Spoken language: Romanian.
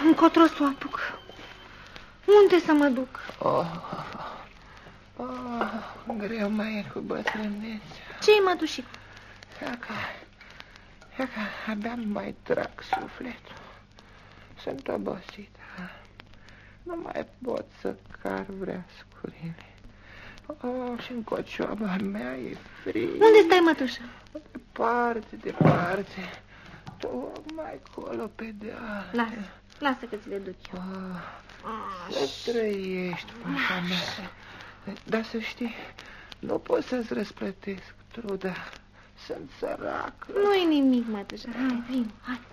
încotro să o apuc? Unde să mă duc? Greu mai e cu bătrânețea. Ce-i, mătușicu? Ia că abia mai trag sufletul. Sunt obosit. Nu mai pot să car vreascurile. Și în cocioaba mea e frig. Unde stai, mătușă? Departe. Tocmai acolo pe deal. Lasă că ți le duc eu. Să trăiești, fata mea. Dar să știi, nu pot să-ți răsplătesc truda. Sunt sărac. Nu-i nimic, mătușă. Hai, vin, hai.